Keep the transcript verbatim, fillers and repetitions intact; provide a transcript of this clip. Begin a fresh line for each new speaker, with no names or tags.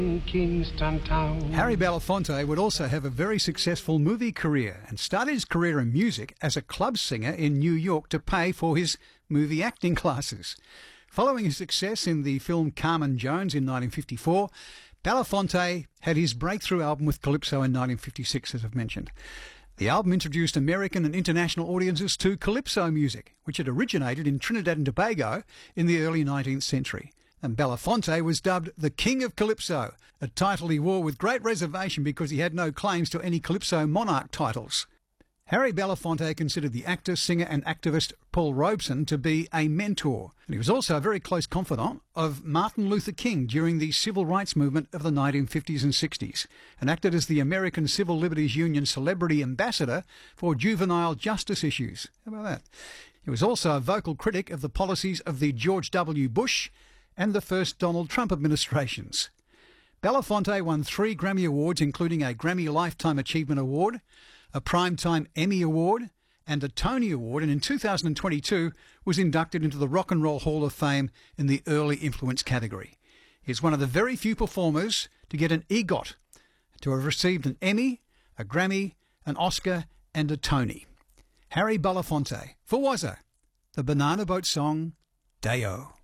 Kingston Town.
Harry Belafonte would also have a very successful movie career and started his career in music as a club singer in New York to pay for his movie acting classes. Following his success in the film Carmen Jones in nineteen fifty-four, Belafonte had his breakthrough album with Calypso in nineteen fifty-six, as I've mentioned. The album introduced American and international audiences to Calypso music, which had originated in Trinidad and Tobago in the early nineteenth century. And Belafonte was dubbed the King of Calypso, a title he wore with great reservation because he had no claims to any Calypso monarch titles. Harry Belafonte considered the actor, singer and activist Paul Robeson to be a mentor. And he was also a very close confidant of Martin Luther King during the civil rights movement of the nineteen fifties and sixties, and acted as the American Civil Liberties Union celebrity ambassador for juvenile justice issues. How about that? He was also a vocal critic of the policies of the George W. Bush and the first Donald Trump administrations. Belafonte won three Grammy Awards, including a Grammy Lifetime Achievement Award, a Primetime Emmy Award and a Tony Award, and in two thousand twenty-two was inducted into the Rock and Roll Hall of Fame in the Early Influence category. He's one of the very few performers to get an EGOT, to have received an Emmy, a Grammy, an Oscar and a Tony. Harry Belafonte, for Wazza, the Banana Boat song, Day-O.